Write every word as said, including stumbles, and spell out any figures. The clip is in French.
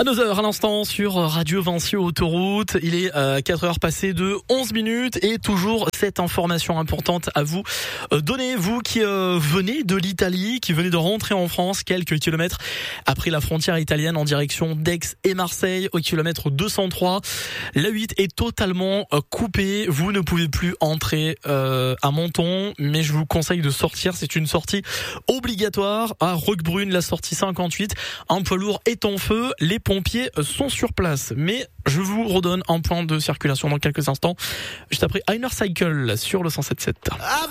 À deux heures à l'instant sur Radio Vinci Autoroute. Il est euh, quatre heures passées de onze minutes et toujours cette information importante à vous euh, donner. Vous qui euh, venez de l'Italie, qui venez de rentrer en France quelques kilomètres après la frontière italienne en direction d'Aix et Marseille au kilomètre deux cent trois. L'A huit est totalement euh, coupée. Vous ne pouvez plus entrer euh, à Menton, mais je vous conseille de sortir. C'est une sortie obligatoire à Roquebrune, la sortie cinquante-huit. Un poids lourd est en feu. Les pompiers sont sur place, mais je vous redonne un point de circulation dans quelques instants, juste après Einer Cycle sur le cent sept sept.